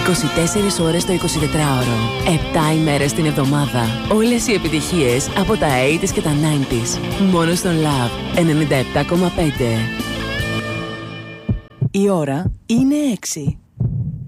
24 ώρες το 24ωρο. 7 ημέρες την εβδομάδα. Όλες οι επιτυχίες από τα 80s και τα 90s. Μόνο στον Love 97,5. Η ώρα είναι 6.